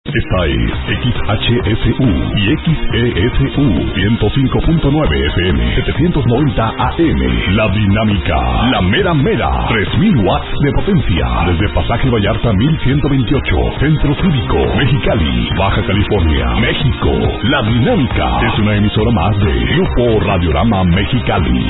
Esta es XHSU y XESU 105.9 FM 790 AM. La Dinámica, la mera mera, 3000 watts de potencia. Desde Pasaje Vallarta 1128, Centro Cívico, Mexicali, Baja California, México. La Dinámica es una emisora más de Grupo Radiorama Mexicali.